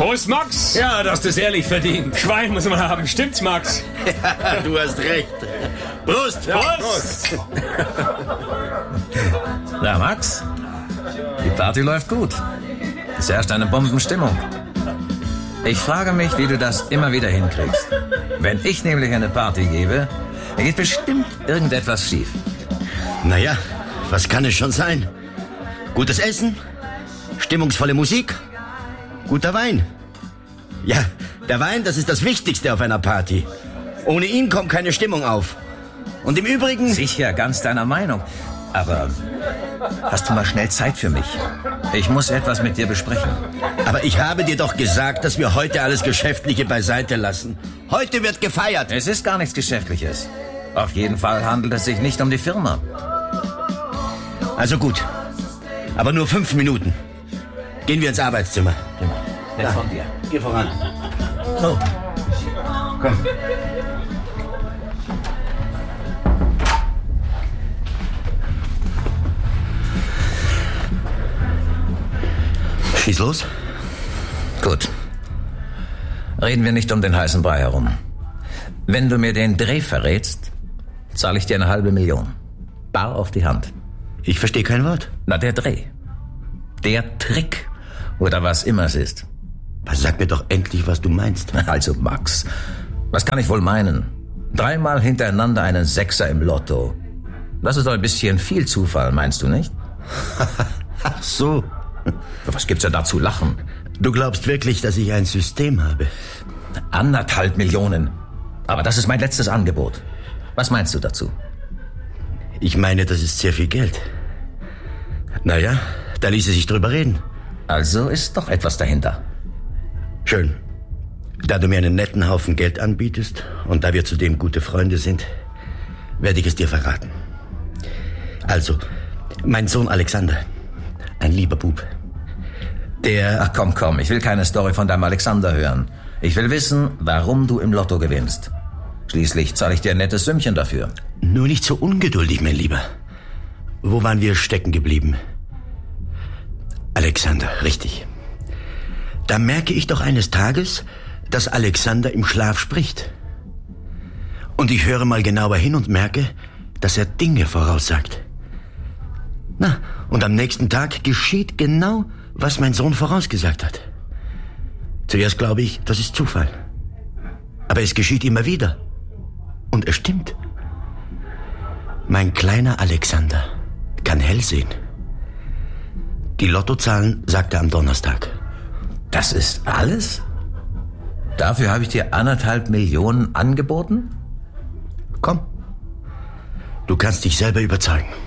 Prost, Max! Ja, du hast es ehrlich verdient. Schwein muss man haben, stimmt's, Max? Ja, du hast recht. Prost! Ja, Prost! Na, Max, die Party läuft gut. Es herrscht eine Bombenstimmung. Ich frage mich, wie du das immer wieder hinkriegst. Wenn ich nämlich eine Party gebe, geht bestimmt irgendetwas schief. Naja, was kann es schon sein? Gutes Essen, stimmungsvolle Musik, guter Wein. Ja, der Wein, das ist das Wichtigste auf einer Party. Ohne ihn kommt keine Stimmung auf. Und im Übrigen... Sicher, ganz deiner Meinung. Aber hast du mal schnell Zeit für mich? Ich muss etwas mit dir besprechen. Aber ich habe dir doch gesagt, dass wir heute alles Geschäftliche beiseite lassen. Heute wird gefeiert. Es ist gar nichts Geschäftliches. Auf jeden Fall handelt es sich nicht um die Firma. Also gut, aber nur 5 Minuten. Gehen wir ins Arbeitszimmer. Nett von dir. Geh voran. So, komm. Schieß los. Gut. Reden wir nicht um den heißen Brei herum. Wenn du mir den Dreh verrätst, zahle ich dir 500.000. Bar auf die Hand. Ich verstehe kein Wort. Na, der Dreh. Der Trick. Oder was immer es ist. Sag mir doch endlich, was du meinst. Also, Max, was kann ich wohl meinen? 3-mal hintereinander einen Sechser im Lotto. Das ist doch ein bisschen viel Zufall, meinst du nicht? Ach so. Was gibt's denn da zu lachen? Du glaubst wirklich, dass ich ein System habe? 1,5 Millionen. Aber das ist mein letztes Angebot. Was meinst du dazu? Ich meine, das ist sehr viel Geld. Naja, da ließe sich drüber reden. Also ist doch etwas dahinter. Schön. Da du mir einen netten Haufen Geld anbietest und da wir zudem gute Freunde sind, werde ich es dir verraten. Also, mein Sohn Alexander, ein lieber Bub, der... Ach komm, ich will keine Story von deinem Alexander hören. Ich will wissen, warum du im Lotto gewinnst. Schließlich zahle ich dir ein nettes Sümmchen dafür. Nur nicht so ungeduldig, mein Lieber. Wo waren wir stecken geblieben? Alexander, richtig. Da merke ich doch eines Tages, dass Alexander im Schlaf spricht. Und ich höre mal genauer hin und merke, dass er Dinge voraussagt. Na, und am nächsten Tag geschieht genau, was mein Sohn vorausgesagt hat. Zuerst glaube ich, das ist Zufall. Aber es geschieht immer wieder. Und es stimmt. Mein kleiner Alexander kann hell sehen. Die Lottozahlen sagt er am Donnerstag. Das ist alles? Dafür habe ich dir 1,5 Millionen angeboten? Komm. Du kannst dich selber überzeugen.